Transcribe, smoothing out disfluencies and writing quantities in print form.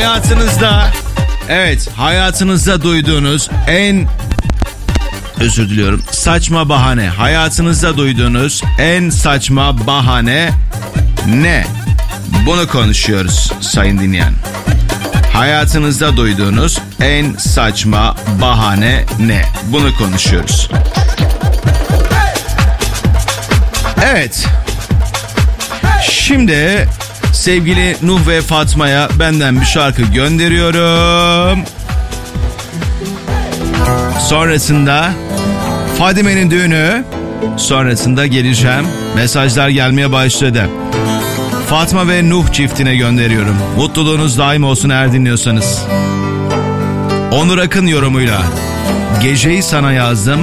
hayatınızda duyduğunuz en saçma bahane. Hayatınızda duyduğunuz en saçma bahane ne? Bunu konuşuyoruz sayın dinleyen. Hayatınızda duyduğunuz en saçma bahane ne? Bunu konuşuyoruz. Evet. Şimdi sevgili Nuh ve Fatma'ya benden bir şarkı gönderiyorum. Sonrasında Fadime'nin düğünü. Sonrasında geleceğim. Mesajlar gelmeye başladı. Fatma ve Nuh çiftine gönderiyorum. Mutluluğunuz daim olsun eğer dinliyorsanız. Onur Akın yorumuyla Geceyi Sana Yazdım.